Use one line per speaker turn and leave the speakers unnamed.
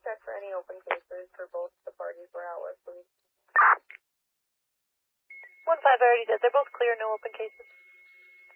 check for any open cases for both the parties we're out with, please?
1-5, I already did. They're both clear, no open cases.